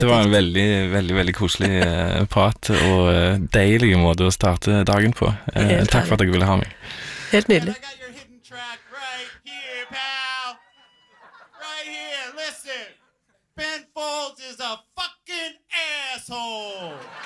Det var en veldig, veldig, veldig koselig prat, og deilig måte å starte dagen på. Takk for at dere ville ha meg. Helt nydelig. Ben Folds is a fucking asshole.